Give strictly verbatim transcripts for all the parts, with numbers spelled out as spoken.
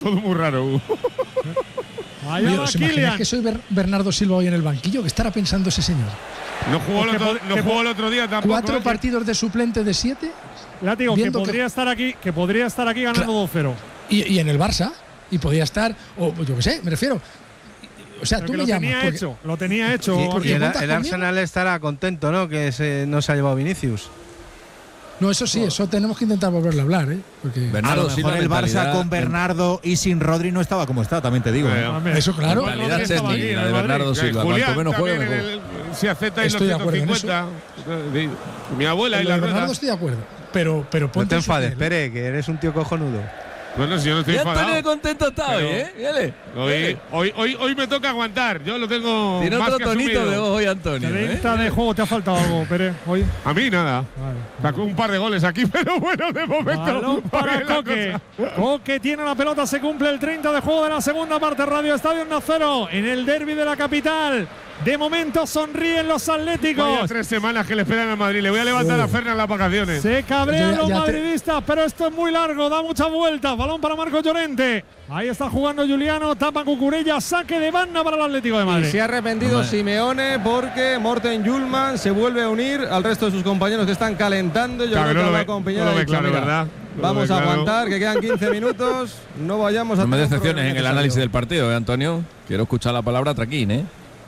Todo muy raro. Oye, ¿os imagináis que soy Bernardo Silva hoy en el banquillo? ¿Qué estará pensando ese señor? No jugó, el otro, no jugó el otro día tampoco. ¿Cuatro ¿eh? partidos de suplente de siete? Látigo, que podría, que, estar aquí, que podría estar aquí ganando dos cero. Y, y en el Barça. Y podría estar, o yo qué sé, me refiero. O sea, Pero tú me lo llamas. Tenía porque, hecho, lo tenía hecho. Sí, porque el, el Arsenal estará contento, ¿no? Que se, no se ha llevado Vinicius. No, eso sí, eso tenemos que intentar volverle a hablar, ¿eh? Porque Bernardo, a lo mejor el Barça con Bernardo y sin Rodri no estaba como está, también te digo. Eh, ¿eh? Eso claro. La realidad técnica de Bernardo Silva. Cuanto menos juegue, mejor. Si acepta los ciento cincuenta. Mi abuela y la Bernardo rueda. Estoy de acuerdo. Pero, pero ponte no te enfades, Pere, que eres un tío cojonudo. Bueno, si yo no estoy ya enfadado. Antonio contento está hoy, ¿eh? Dale. Hoy, hoy, hoy, hoy me toca aguantar. Yo lo tengo. Tiene más otro que tonito asumido. de voz hoy, Antonio. treinta ¿eh? de juego, ¿te ha faltado algo, Pere? Hoy. A mí nada. Vale. Sacó un par de goles aquí, pero bueno, de momento. Balón para Coque. Coque tiene la pelota, se cumple el treinta de juego de la segunda parte. Radio Estadio uno cero en el derbi de la capital. De momento sonríen los atléticos. Vaya tres semanas que le esperan al Madrid. Le voy a levantar uh. a Fernan las vacaciones. Se cabrean ya, los ya madridistas, te... pero esto es muy largo, da muchas vueltas. Balón para Marcos Llorente. Ahí está jugando Juliano, tapa Cucurella, saque de banda para el Atlético de Madrid. Y se ha arrepentido Madre. Simeone porque Morten Hjulmand se vuelve a unir al resto de sus compañeros que están calentando. Yo claro, creo no que ve, con no lo ve claro, ¿verdad? No vamos a claro. aguantar, que quedan quince minutos. No vayamos a. No me decepciones en el análisis del partido, ¿eh, Antonio? Quiero escuchar la palabra traquín, ¿eh?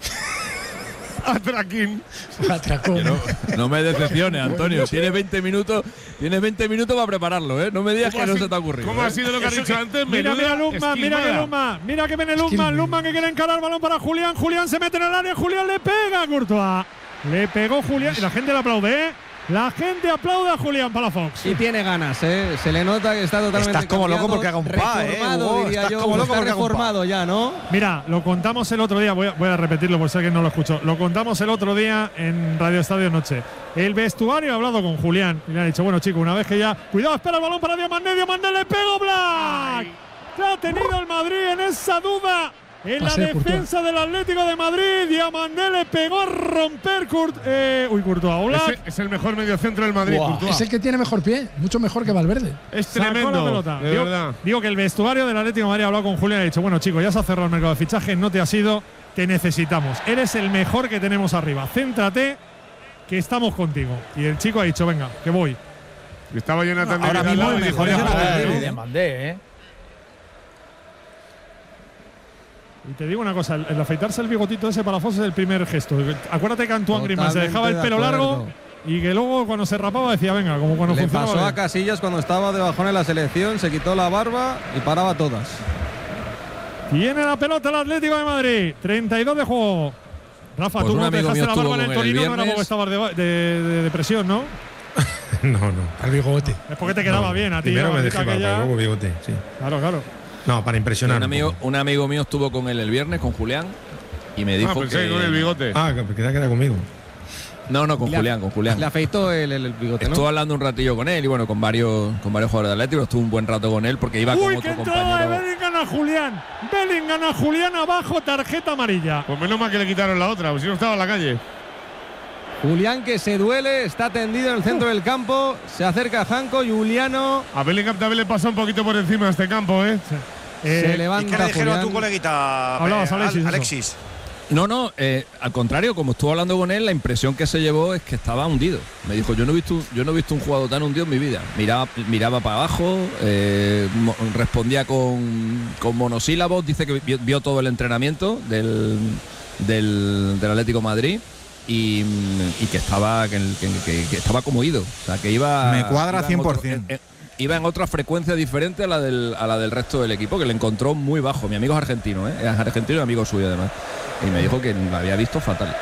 Atraquín. No, no me decepciones, Antonio. Tienes veinte minutos, tienes veinte minutos para prepararlo, ¿eh? No me digas que no se te ha ocurrido. ¿Cómo ¿eh? ha sido lo que has dicho antes? Mira, mira Luzman, mira que Luzman, mira que viene Luzman, Luzman que quiere encarar balón para Julián, Julián se mete en el área, Julián le pega a Courtois. Le pegó Julián y la gente le aplaude, ¿eh? La gente aplaude a Julián Palafox. Y tiene ganas, ¿eh? Se le nota que está totalmente. Estás como loco porque haga un pa, ¿eh? Hugo, diría yo. Como loco está porque reformado ya, ¿no? Mira, lo contamos el otro día, voy a, voy a repetirlo por si alguien no lo escuchó. Lo contamos el otro día en Radio Estadio Noche. El vestuario ha hablado con Julián y le ha dicho, bueno, chico, una vez que ya. Cuidado, espera el balón para Diamandé, Diamandé le pegó Black. ¿Qué ha tenido el Madrid en esa duda? En la defensa del Atlético de Madrid, Diamandé le pegó a romper Kurt, eh, uy, Courtois. Black. Es, es el mejor mediocentro del Madrid. Wow. Es el que tiene mejor pie, mucho mejor que Valverde. Es tremendo. De digo, verdad. digo que el vestuario del Atlético de Madrid ha hablado con Julián y ha dicho, bueno, chicos, ya se ha cerrado el mercado de fichajes, no te has ido, te necesitamos. Eres el mejor que tenemos arriba. Céntrate, que estamos contigo. Y el chico ha dicho, venga, que voy. Estaba Jonathan no, ahora mismo el mejor es el Diamandé, ¿eh? Y te digo una cosa, el, el afeitarse el bigotito ese para Fox es el primer gesto. Acuérdate que Antoine Griezmann se dejaba el pelo largo y que luego cuando se rapaba decía, venga, como cuando Le funcionaba. pasó bien. a Casillas cuando estaba de bajón en la selección, se quitó la barba y paraba todas. Tiene la pelota el Atlético de Madrid, treinta y dos de juego. Rafa, pues tú no te dejaste la barba en el el Torino, no era porque estabas de, de, de, de presión, ¿no? no, no. Al bigote. Es porque te quedaba no, bien a ti. Primero me dejé barba, aquella... luego bigote, sí. Claro, claro. No, para impresionar. Un amigo, un amigo mío estuvo con él el viernes, con Julián, y me dijo ah, que… con el bigote. Ah, que queda que era conmigo. No, no, con le Julián, con Julián. Le afeitó el, el bigote, Estuvo ¿no? hablando un ratillo con él y bueno, con varios, con varios jugadores de Atlético. Estuvo un buen rato con él porque iba Uy, con qué otro entrada compañero. de Bellingham a Julián. Bellingham a Julián abajo, tarjeta amarilla. Pues menos mal que le quitaron la otra, pues si no estaba en la calle. Julián que se duele, está tendido en el centro del campo, se acerca a Janko, Juliano. A Bellingham también le pasó un poquito por encima de este campo, ¿eh? Sí. Se Eh, levanta. ¿Y qué le dijeron Julián. a tu coleguita? Hablabas, eh, Alexis, Alexis. No, no, eh, al contrario, como estuvo hablando con él, la impresión que se llevó es que estaba hundido. Me dijo, yo no he visto, yo no he visto un jugador tan hundido en mi vida. Miraba, miraba para abajo, eh, mo, respondía con, con monosílabos, dice que vio, vio todo el entrenamiento del, del, del Atlético de Madrid. Y, y que estaba que, que, que, que estaba como ido, o sea que iba me cuadra iba cien por ciento. En otro, en, iba en otra frecuencia diferente a la del a la del resto del equipo, que le encontró muy bajo. Mi amigo es argentino, ¿eh? Es argentino y amigo suyo además, y me dijo que lo había visto fatal.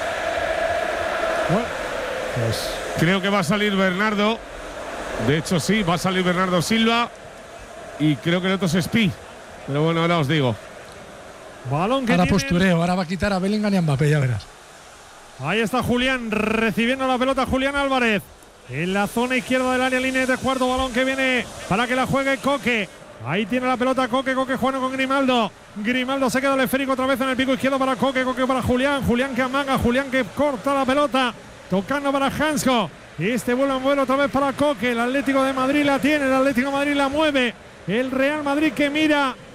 Bueno, pues creo que va a salir Bernardo. De hecho sí, va a salir Bernardo Silva y creo que el otro es Spi. Pero bueno, ahora os digo. Balón que ahora tiene... postureo, ahora va a quitar a Bellingham y a Mbappé, ya verás. Ahí está Julián recibiendo la pelota, Julián Álvarez. En la zona izquierda del área, línea de cuarto, balón que viene para que la juegue Coque. Ahí tiene la pelota Coque, Coque jugando con Grimaldo. Grimaldo se queda el esférico otra vez en el pico izquierdo para Coque, Coque para Julián. Julián que amaga, Julián que corta la pelota. Tocando para Hansko. Y este vuelo en vuelo otra vez para Coque. El Atlético de Madrid la tiene, el Atlético de Madrid la mueve. El Real Madrid que mira